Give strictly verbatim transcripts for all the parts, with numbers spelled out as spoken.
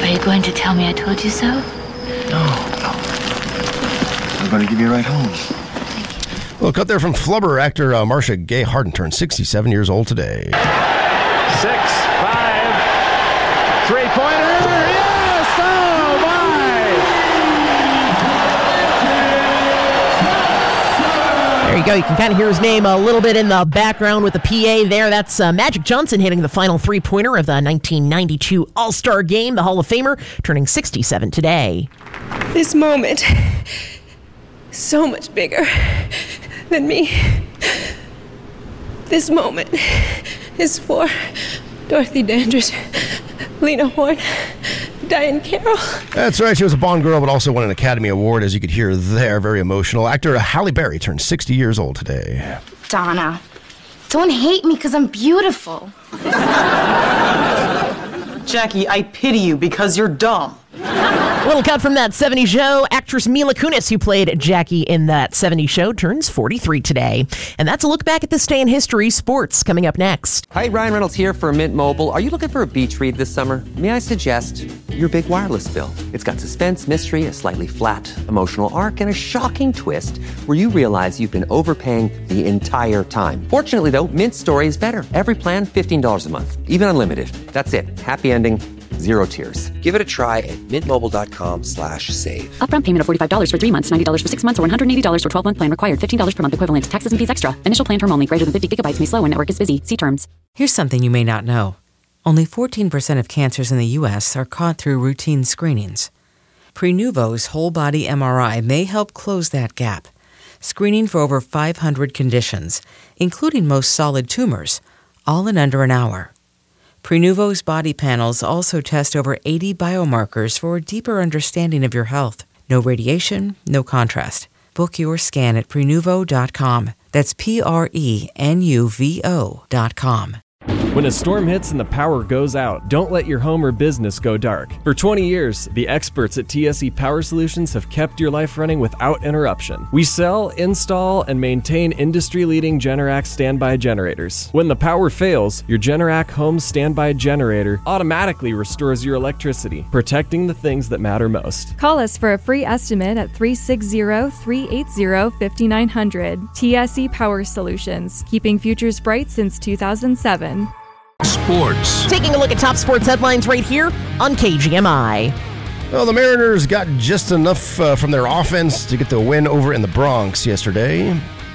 you going to tell me I told you so? No, no. I'm going to give you a ride home. A little cut there from Flubber. Actor uh, Marcia Gay Harden turned sixty-seven years old today. Six, five, three-pointer. Yes! Oh, my! There you go. You can kind of hear his name a little bit in the background with the P A there. That's uh, Magic Johnson hitting the final three-pointer of the nineteen ninety-two All-Star Game. The Hall of Famer turning sixty-seven today. This moment is so much bigger than me. This moment is for Dorothy Dandridge, Lena Horne, Diane Carroll. That's right. She was a Bond girl, but also won an Academy Award, as you could hear there. Very emotional. Actor Halle Berry turned sixty years old today. Donna, don't hate me because I'm beautiful. Jackie, I pity you because you're dumb. A little cut from that seventies show. Actress Mila Kunis, who played Jackie in that seventies show, turns forty-three today. And that's a look back at this day in history. Sports coming up next. Hi, Ryan Reynolds here for Mint Mobile. Are you looking for a beach read this summer? May I suggest your big wireless bill? It's got suspense, mystery, a slightly flat emotional arc, and a shocking twist where you realize you've been overpaying the entire time. Fortunately, though, Mint's story is better. Every plan, fifteen dollars a month. Even unlimited. That's it. Happy ending. Zero tears. Give it a try at mintmobile.com slash save. Upfront payment of forty-five dollars for three months, ninety dollars for six months, or one hundred eighty dollars for twelve-month plan required. fifteen dollars per month equivalent. Taxes and fees extra. Initial plan term only. Greater than fifty gigabytes may slow when network is busy. See terms. Here's something you may not know. Only fourteen percent of cancers in the U S are caught through routine screenings. Prenuvo's whole-body M R I may help close that gap. Screening for over five hundred conditions, including most solid tumors, all in under an hour. Prenuvo's body panels also test over eighty biomarkers for a deeper understanding of your health. No radiation, no contrast. Book your scan at Prenuvo dot com. That's P R E N U V O dot com. When a storm hits and the power goes out, don't let your home or business go dark. For twenty years, the experts at T S E Power Solutions have kept your life running without interruption. We sell, install, and maintain industry-leading Generac standby generators. When the power fails, your Generac home standby generator automatically restores your electricity, protecting the things that matter most. Call us for a free estimate at three six zero, three eight zero, five nine zero zero. T S E Power Solutions, keeping futures bright since two thousand seven. Sports. Taking a look at top sports headlines right here on K G M I. Well, the Mariners got just enough uh, from their offense to get the win over in the Bronx yesterday.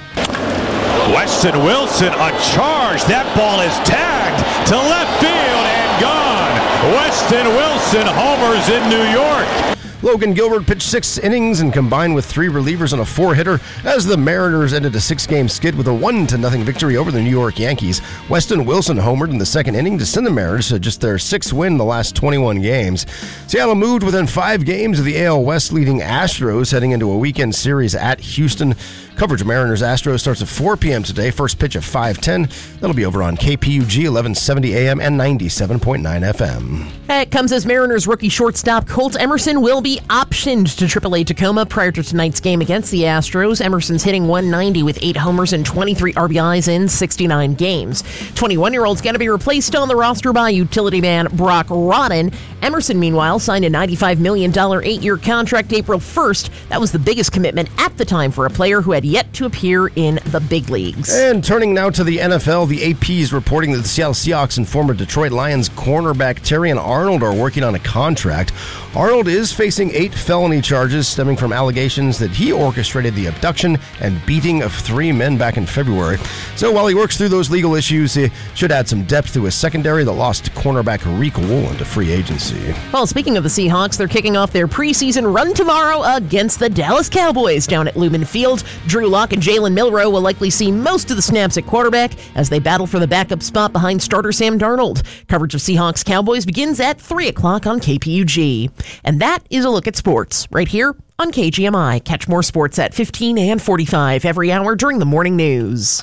Weston Wilson, a charge. That ball is tagged to left field and gone. Weston Wilson homers in New York. Logan Gilbert pitched six innings and combined with three relievers on a four-hitter as the Mariners ended a six-game skid with a one to nothing victory over the New York Yankees. Weston Wilson homered in the second inning to send the Mariners to just their sixth win in the last twenty-one games. Seattle moved within five games of the A L West leading Astros heading into a weekend series at Houston. Coverage of Mariners Astros starts at four p.m. today. First pitch at five ten. That'll be over on K P U G eleven seventy A M and ninety-seven point nine F M. It comes as Mariners rookie shortstop Colt Emerson will be optioned to triple A Tacoma prior to tonight's game against the Astros. Emerson's hitting one ninety with eight homers and twenty-three R B Is in sixty-nine games. twenty-one-year-old's going to be replaced on the roster by utility man Brock Rodden. Emerson, meanwhile, signed a ninety-five million dollars eight-year contract April first. That was the biggest commitment at the time for a player who had yet to appear in the big leagues. And turning now to the N F L, the A P is reporting that the Seattle Seahawks and former Detroit Lions cornerback Terrion Arnold are working on a contract. Arnold is facing eight felony charges stemming from allegations that he orchestrated the abduction and beating of three men back in February. So while he works through those legal issues, he should add some depth to his secondary that lost cornerback Rick Woolen to free agency. Well, speaking of the Seahawks, they're kicking off their preseason run tomorrow against the Dallas Cowboys down at Lumen Field. Drew Lock and Jalen Milroe will likely see most of the snaps at quarterback as they battle for the backup spot behind starter Sam Darnold. Coverage of Seahawks Cowboys begins at three o'clock on K P U G. And that is a look at sports right here on K G M I. Catch more sports at fifteen and forty-five every hour during the morning news.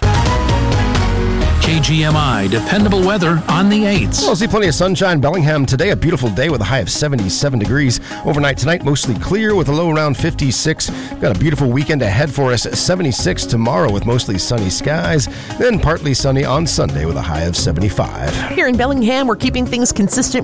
K G M I, dependable weather on the eights. We'll see plenty of sunshine. Bellingham today, a beautiful day with a high of seventy-seven degrees. Overnight tonight, mostly clear with a low around fifty-six. Got a beautiful weekend ahead for us. seventy-six tomorrow with mostly sunny skies. Then partly sunny on Sunday with a high of seventy-five. Here in Bellingham, we're keeping things consistent